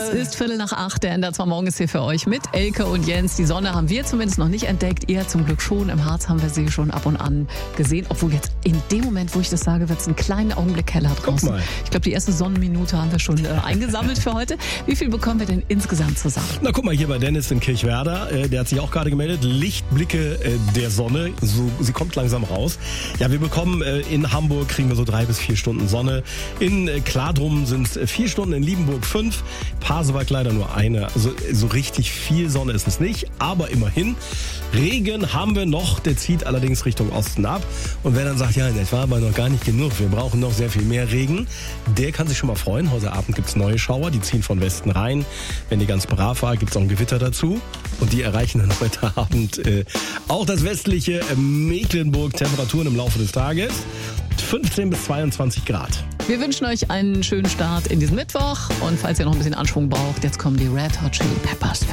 Es ist 7:45, der NDR 2 Morgen ist hier für euch mit Elke und Jens. Die Sonne haben wir zumindest noch nicht entdeckt, ihr zum Glück schon. Im Harz haben wir sie schon ab und an gesehen, obwohl jetzt in dem Moment, wo ich das sage, wird es einen kleinen Augenblick heller draußen. Ich glaube, die erste Sonnenminute haben wir schon eingesammelt für heute. Wie viel bekommen wir denn insgesamt zusammen? Na guck mal, hier bei Dennis in Kirchwerder, der hat sich auch gerade gemeldet, Lichtblicke der Sonne, so, sie kommt langsam raus. Ja, wir bekommen in Hamburg, kriegen wir so 3 bis 4 Stunden Sonne. In Kladrum sind es 4 Stunden, in Liebenburg 5, Pasewalk leider nur eine. Also so richtig viel Sonne ist es nicht, aber immerhin. Regen haben wir noch, der zieht allerdings Richtung Osten ab. Und wer dann sagt, ja, das war aber noch gar nicht genug, wir brauchen noch sehr viel mehr Regen, der kann sich schon mal freuen. Heute Abend gibt es neue Schauer, die ziehen von Westen rein. Wenn die ganz brav war, gibt es auch ein Gewitter dazu. Und die erreichen dann heute Abend auch das westliche Mecklenburg, Temperaturen im Laufe des Tages 15 bis 22 Grad. Wir wünschen euch einen schönen Start in diesen Mittwoch. Und falls ihr noch ein bisschen Anschwung braucht, jetzt kommen die Red Hot Chili Peppers.